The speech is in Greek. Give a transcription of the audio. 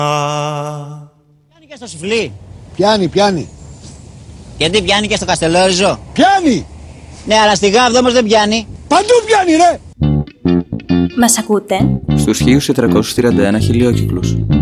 Πιάνει και στο Σουφλί. Πιάνει. Γιατί πιάνει και στο Καστελόριζο. Πιάνει. Ναι, αλλά στη Γάβδο όμως δεν πιάνει. Παντού πιάνει ρε. Μας ακούτε? Στους 1431 χιλιόκυκλους.